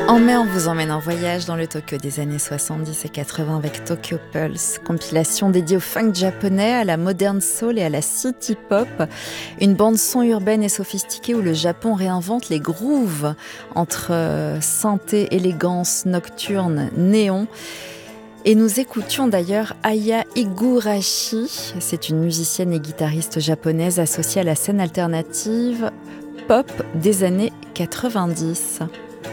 En mai, on vous emmène en voyage dans le Tokyo des années 70 et 80 avec Tokyo Pulse, compilation dédiée au funk japonais, à la modern soul et à la city pop. Une bande-son urbaine et sophistiquée où le Japon réinvente les grooves entre synthé, élégance, nocturne, néon. Et nous écoutions d'ailleurs Aya Higurashi. C'est une musicienne et guitariste japonaise associée à la scène alternative pop des années 90.